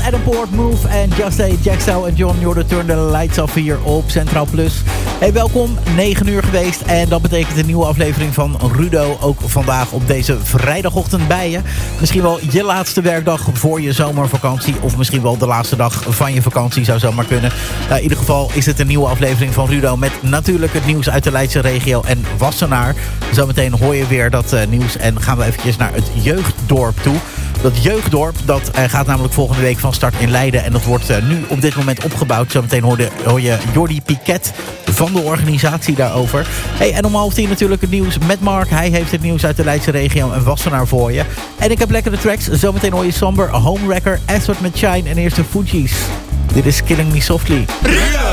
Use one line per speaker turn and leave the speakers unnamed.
Adam Poort, Move en Just A, Jackstow en John Jordan Turn the Lights Off hier op Centraal Plus. Hey, welkom, 9 uur geweest en dat betekent een nieuwe aflevering van Rudo. Ook vandaag op deze vrijdagochtend bij je. Misschien wel je laatste werkdag voor je zomervakantie of misschien wel de laatste dag van je vakantie zou zomaar kunnen. In ieder geval is het een nieuwe aflevering van Rudo met natuurlijk het nieuws uit de Leidse regio en Wassenaar. Zometeen hoor je weer dat nieuws en gaan we eventjes naar het jeugddorp toe. Dat jeugddorp dat gaat namelijk volgende week van start in Leiden. En dat wordt nu op dit moment opgebouwd. Zometeen hoor je Jordi Piquet van de organisatie daarover. Hey, en om 9:30 natuurlijk het nieuws met Mark. Hij heeft het nieuws uit de Leidse regio en Wassenaar voor je. En ik heb lekkere tracks. Zometeen hoor je Somber, Homewrecker, Aswad met Shine en eerst de Fugees. Dit is Killing Me Softly.